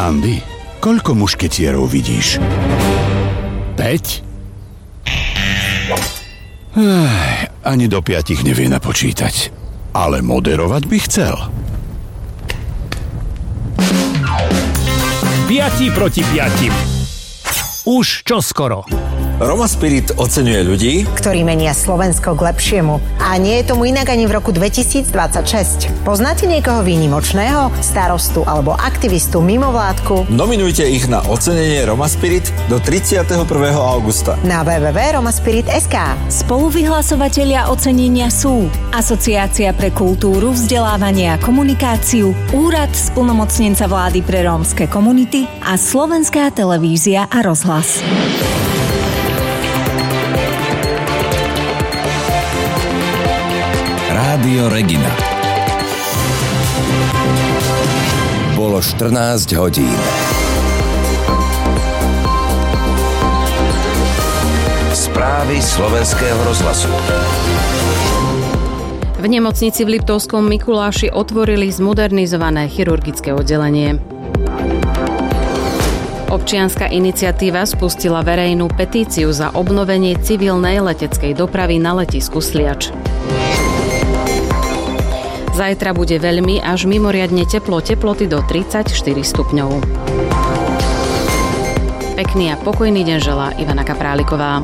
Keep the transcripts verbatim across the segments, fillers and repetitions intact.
Andy, koľko mušketierov vidíš? Päť? Ech, ani do piatich nevie napočítať. Ale moderovať by chcel. Piati proti piatim. Už čoskoro. Roma Spirit oceňuje ľudí, ktorí menia Slovensko k lepšiemu. A nie je tomu inak ani v roku dvetisícdvadsaťšesť. Poznáte niekoho výnimočného? Starostu alebo aktivistu mimovládku? Nominujte ich na ocenenie Roma Spirit do tridsiateho prvého augusta. Na w w w bodka romaspirit bodka es ká. Spoluvihlasovatelia ocenenia sú Asociácia pre kultúru, vzdelávanie a komunikáciu, Úrad splnomocnenca vlády pre rómske komunity a Slovenská televízia a rozhlas. Rádio Regina. Bolo štrnásť hodín. Správy Slovenského rozhlasu. V nemocnici v Liptovskom Mikuláši otvorili zmodernizované chirurgické oddelenie. Občianska iniciatíva spustila verejnú petíciu za obnovenie civilnej leteckej dopravy na letisku Sliač. Zajtra bude veľmi až mimoriadne teplo, teploty do tridsaťštyri stupňov. Pekný a pokojný deň želá Ivana Kapráliková.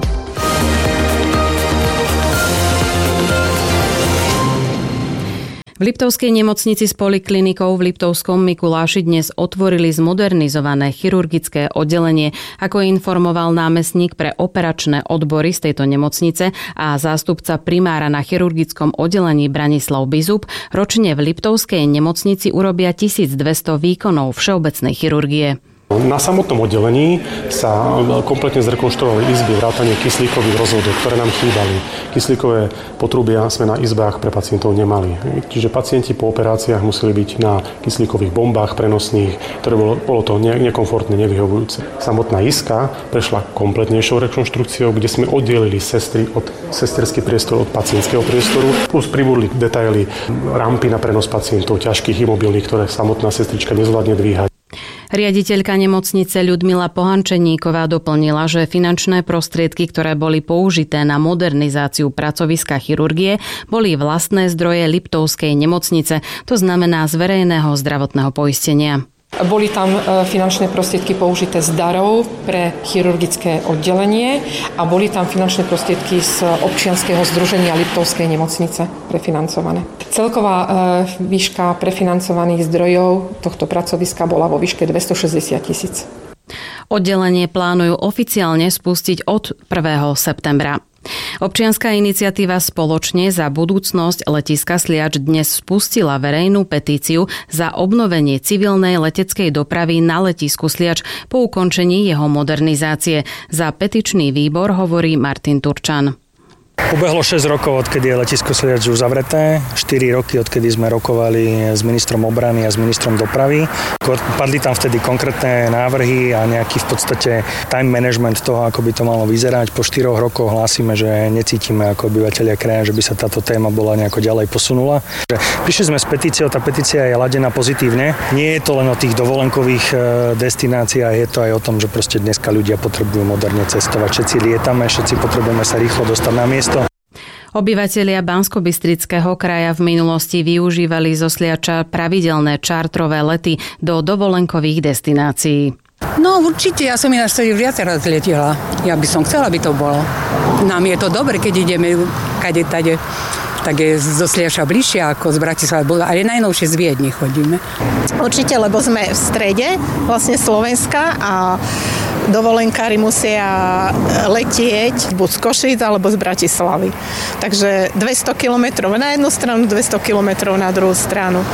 V Liptovskej nemocnici s poliklinikou v Liptovskom Mikuláši dnes otvorili zmodernizované chirurgické oddelenie, ako informoval námestník pre operačné odbory z tejto nemocnice a zástupca primára na chirurgickom oddelení Branislav Bizub. Ročne v Liptovskej nemocnici urobia tisícdvesto výkonov všeobecnej chirurgie. Na samotnom oddelení sa kompletne zrekonštruovali izby, vrátane kyslíkových rozvodov, ktoré nám chýbali. Kyslíkové potrubia sme na izbách pre pacientov nemali. Čiže pacienti po operáciách museli byť na kyslíkových bombách prenosných, ktoré bolo, bolo to ne, nekomfortné, nevyhovujúce. Samotná iska prešla kompletnejšou rekonštrukciou, kde sme oddelili sestry od sesterský priestor od pacientského priestoru, plus pribudli detaily rampy na prenos pacientov, ťažkých imobilných, ktoré samotná sestrička nezvládne dvíhať. Riaditeľka nemocnice Ľudmila Pohančeníková doplnila, že finančné prostriedky, ktoré boli použité na modernizáciu pracoviska chirurgie, boli vlastné zdroje Liptovskej nemocnice, to znamená z verejného zdravotného poistenia. Boli tam finančné prostriedky použité z darov pre chirurgické oddelenie a boli tam finančné prostriedky z občianskeho združenia Liptovskej nemocnice prefinancované. Celková výška prefinancovaných zdrojov tohto pracoviska bola vo výške dvestošesťdesiat tisíc. Oddelenie plánujú oficiálne spustiť od prvého septembra. Občianska iniciatíva Spoločne za budúcnosť letiska Sliač dnes spustila verejnú petíciu za obnovenie civilnej leteckej dopravy na letisku Sliač po ukončení jeho modernizácie. Za petičný výbor hovorí Martin Turčan. Ubehlo šesť rokov, odkedy je letisko Sliač uzavreté, štyri roky, odkedy sme rokovali s ministrom obrany a s ministrom dopravy. Padli tam vtedy konkrétne návrhy a nejaký v podstate time management toho, ako by to malo vyzerať. Po štyroch rokoch hlásime, že necítime ako obyvateľia kraja, že by sa táto téma bola nejako ďalej posunula. Prišli sme s petíciou, tá petícia je ladená pozitívne. Nie je to len o tých dovolenkových destináciách, je to aj o tom, že proste dneska ľudia potrebujú moderne cestovať. Všetci lietame, všetci potrebujeme sa rýchlo dostať na miesto. Obyvatelia Banskobystrického kraja v minulosti využívali zo Sliača pravidelné čártrové lety do dovolenkových destinácií. No určite, ja som ináč vtedy viacero letela. Ja by som chcela, aby to bolo. Nám je to dobre, keď ideme kade tade, tak je zo Sliača bližšie ako z Bratislavy, ale najnovšie z Viedne chodíme. Určite, lebo sme v strede vlastne Slovenska a dovolenkári musia letieť buď z Košíc alebo z Bratislavy. Takže dvesto kilometrov na jednu stranu, dvesto kilometrov na druhú stranu.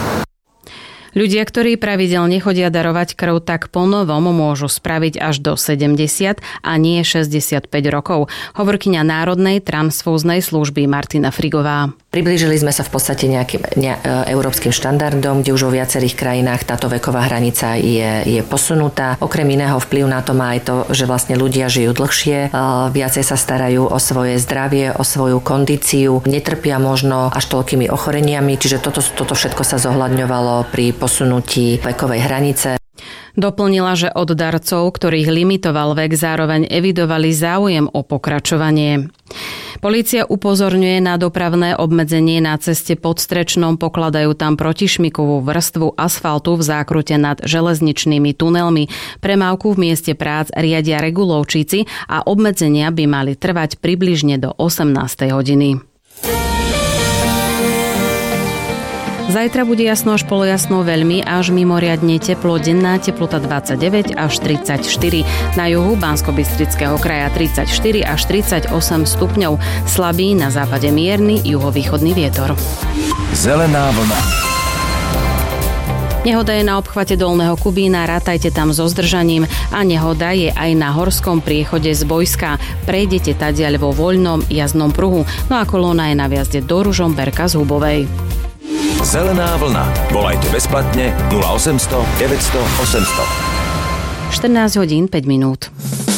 Ľudia, ktorí pravidelne chodia darovať krv, tak ponovom môžu spraviť až do sedemdesiat a nie šesťdesiatpäť rokov. Hovorkyňa Národnej transfúznej služby Martina Frigová. Priblížili sme sa v podstate nejakým ne, európskym štandardom, kde už vo viacerých krajinách táto veková hranica je, je posunutá. Okrem iného vplyv na to má aj to, že vlastne ľudia žijú dlhšie, viacej sa starajú o svoje zdravie, o svoju kondíciu, netrpia možno až toľkými ochoreniami, čiže toto, toto všetko sa zohľadňovalo pri posunutí vekovej hranice. Doplnila, že od darcov, ktorých limitoval vek, zároveň evidovali záujem o pokračovanie. Polícia upozorňuje na dopravné obmedzenie na ceste pod Strečnom, pokladajú tam protišmikovú vrstvu asfaltu v zákrute nad železničnými tunelmi. Premávku v mieste prác riadia regulovčíci a obmedzenia by mali trvať približne do osemnástej hodiny. Zajtra bude jasno až polojasno veľmi až mimoriadne teplo, denná teplota dvadsaťdeväť až tridsaťštyri. Na juhu Banskobystrického kraja tridsaťštyri až tridsaťosem stupňov. Slabý, na západe mierny juhovýchodný vietor. Zelená vlna. Nehoda je na obchvate Dolného Kubína, rátajte tam so zdržaním a nehoda je aj na horskom priechode z Bojska. Prejdete tadiaľ vo voľnom jazdnom pruhu, no a kolóna je na viazde do Ružomberka z Hubovej. Zelená vlna. Volajte bezplatne nula osemsto deväťsto osemsto. štrnásť hodín päť minút.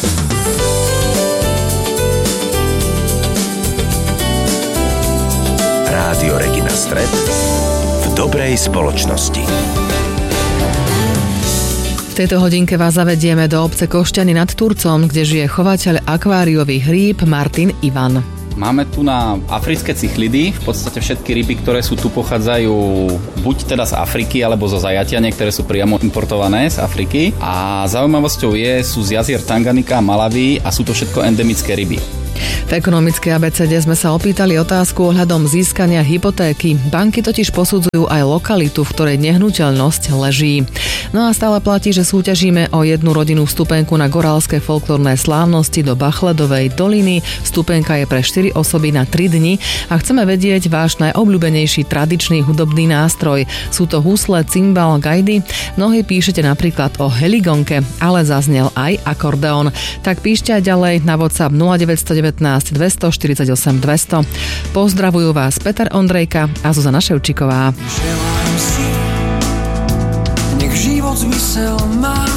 Rádio Regina Stred v dobrej spoločnosti. V tejto hodinke vás zavedieme do obce Košťany nad Turcom, kde žije chovateľ akváriových rýb Martin Ivan. Máme tu na africké cichlidy, v podstate všetky ryby, ktoré sú tu, pochádzajú buď teda z Afriky, alebo zo zajatia, niektoré sú priamo importované z Afriky. A zaujímavosťou je, sú z jazier Tanganika a Malawi a sú to všetko endemické ryby. V ekonomickej abecede sme sa opýtali otázku ohľadom získania hypotéky. Banky totiž posudzujú aj lokalitu, v ktorej nehnuteľnosť leží. No a stále platí, že súťažíme o jednu rodinnú vstupenku na gorálske folklórne slávnosti do Bachledovej doliny. Vstupenka je pre štyri osoby na tri dni a chceme vedieť váš najobľúbenejší tradičný hudobný nástroj. Sú to husle, cymbal, gajdy? Mnohí píšete napríklad o heligonke, ale zaznel aj akordeón. Tak píšte aj ďalej na WhatsApp nula deväť jedna deväť dvestoštyridsaťosem dvesto. Pozdravujú vás Peter Ondrejka a Zuzana Ševčíková. Želám si, nech život zmysel má.